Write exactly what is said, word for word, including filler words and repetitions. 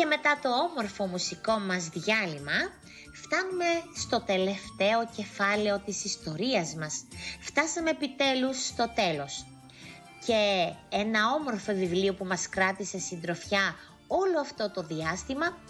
Και μετά το όμορφο μουσικό μας διάλειμμα φτάνουμε στο τελευταίο κεφάλαιο της ιστορίας μας. Φτάσαμε επιτέλους στο τέλος. Και ένα όμορφο βιβλίο που μας κράτησε συντροφιά όλο αυτό το διάστημα